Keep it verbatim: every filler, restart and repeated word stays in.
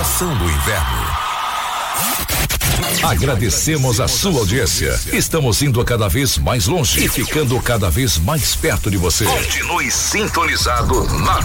estação do inverno. Agradecemos a sua audiência. Estamos indo cada vez mais longe e ficando cada vez mais perto de você. Continue sintonizado na